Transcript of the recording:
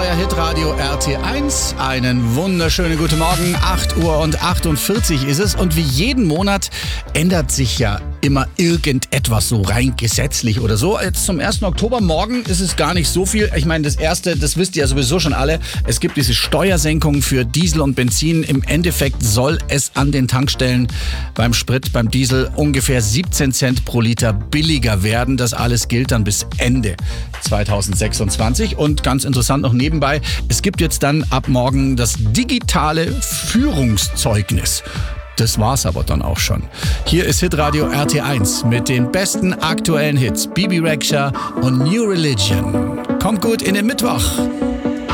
der Hitradio RT1. Einen wunderschönen guten Morgen. 8:48 ist es. Und wie jeden Monat ändert sich ja immer irgendetwas so rein gesetzlich oder so. Jetzt zum 1. Oktober morgen ist es gar nicht so viel. Ich meine, das erste, das wisst ihr ja sowieso schon alle. Es gibt diese Steuersenkung für Diesel und Benzin. Im Endeffekt soll es an den Tankstellen beim Sprit, beim Diesel ungefähr 17 Cent pro Liter billiger werden. Das alles gilt dann bis Ende 2026. Und ganz interessant noch nebenbei, es gibt jetzt dann ab morgen das digitale Führungszeugnis. Das war's aber dann auch schon. Hier ist Hitradio RT1 mit den besten aktuellen Hits. Bibi Rexha und New Religion. Kommt gut in den Mittwoch.